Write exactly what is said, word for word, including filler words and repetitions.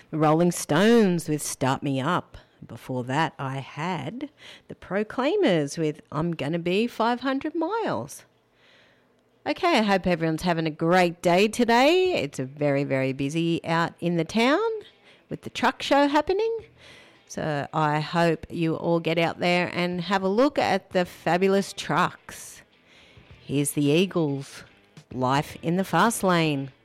The Rolling Stones with Start Me Up. Before that, I had the Proclaimers with I'm Gonna Be five hundred miles. Okay, I hope everyone's having a great day today. It's a very, very busy out in the town with the truck show happening. So I hope you all get out there and have a look at the fabulous trucks. Here's the Eagles, Life in the Fast Lane.